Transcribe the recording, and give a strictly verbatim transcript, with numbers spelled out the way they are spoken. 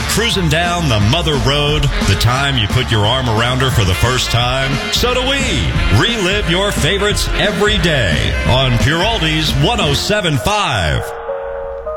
cruising down the mother road, the time you put your arm around her for the first time? So do we. Relive your favorites every day on Pure Oldies one oh seven point five.